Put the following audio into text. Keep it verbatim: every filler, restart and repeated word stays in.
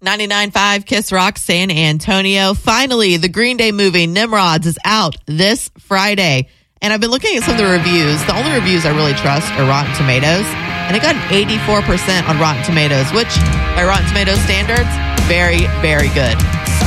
ninety-nine point five Kiss Rock San Antonio. Finally, the Green Day movie Nimrods is out this Friday. And I've been looking at some of the reviews. The only reviews I really trust are Rotten Tomatoes. And it got an eighty-four percent on Rotten Tomatoes, which by Rotten Tomatoes standards, very, very good.